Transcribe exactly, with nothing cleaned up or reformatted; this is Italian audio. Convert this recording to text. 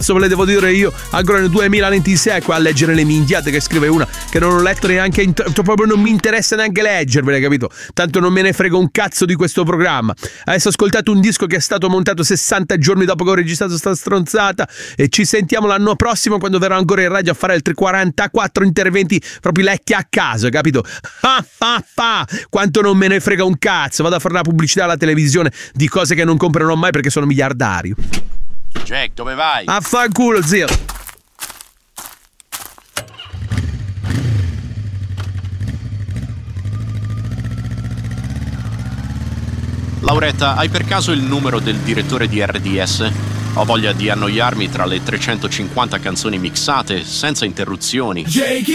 cazzo ve le devo dire io ancora nel duemilaventisei qua a leggere le minchiate che scrive una che non ho letto neanche, in, proprio non mi interessa neanche leggervele, capito? Tanto non me ne frega un cazzo di questo programma. Adesso ascoltate un disco che è stato montato sessanta giorni dopo che ho registrato sta stronzata e ci sentiamo l'anno prossimo quando verrò ancora in radio a fare altri quarantaquattro interventi proprio lecchi a caso, capito? Ah, ah, ah, quanto non me ne frega un cazzo, vado a fare la pubblicità alla televisione di cose che non comprerò mai perché sono miliardario. Jack, dove vai? Affanculo, zio. Lauretta, hai per caso il numero del direttore di R D S? Ho voglia di annoiarmi tra le trecentocinquanta canzoni mixate senza interruzioni.